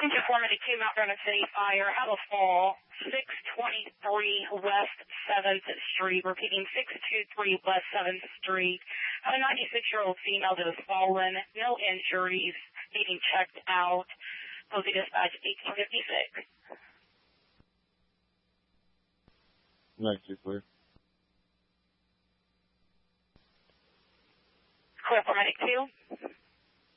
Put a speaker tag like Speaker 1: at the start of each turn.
Speaker 1: Conformity 2, Mount Vernon City Fire, have a fall, 623 West 7th Street, repeating 623 West 7th Street. Had a 96-year-old female that has fallen, no injuries, needing checked out. Posey Dispatch 1856.
Speaker 2: 92, clear.
Speaker 1: Clear for Medic 2.